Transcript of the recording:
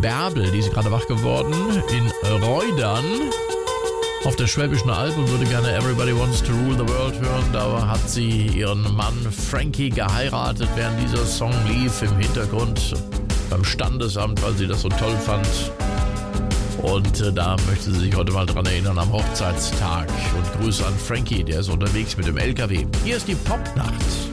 Bärbel, die ist gerade wach geworden, in Reudern auf der Schwäbischen Alb und würde gerne Everybody Wants to Rule the World hören. Da hat sie ihren Mann Frankie geheiratet, während dieser Song lief im Hintergrund beim Standesamt, weil sie das so toll fand. Und da möchte sie sich heute mal dran erinnern am Hochzeitstag. Und Grüße an Frankie, der ist unterwegs mit dem LKW. Hier ist die Popnacht.